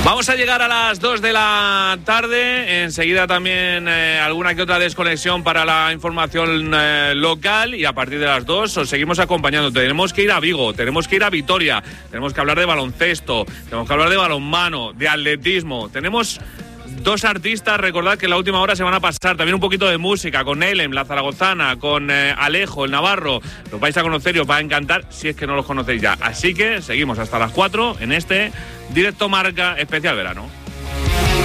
Vamos a llegar a las 2 de la tarde, enseguida también alguna que otra desconexión para la información local y a partir de las 2 os seguimos acompañando. Tenemos que ir a Vigo, tenemos que ir a Vitoria, tenemos que hablar de baloncesto, tenemos que hablar de balonmano, de atletismo, tenemos 2 artistas, recordad que en la última hora se van a pasar también un poquito de música con Elem, la zaragozana, con Alejo, el navarro. Los vais a conocer y os va a encantar si es que no los conocéis ya. Así que seguimos hasta las 4 en este Directo Marca Especial Verano.